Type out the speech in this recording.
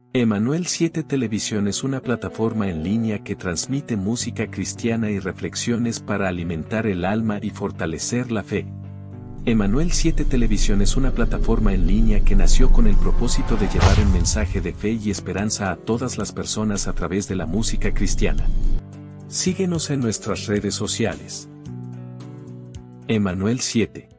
Emanuel 7 Televisión es una plataforma en línea que transmite música cristiana y reflexiones para alimentar el alma y fortalecer la fe. Emanuel 7 Televisión es una plataforma en línea que nació con el propósito de llevar un mensaje de fe y esperanza a todas las personas a través de la música cristiana. Síguenos en nuestras redes sociales. Emanuel 7.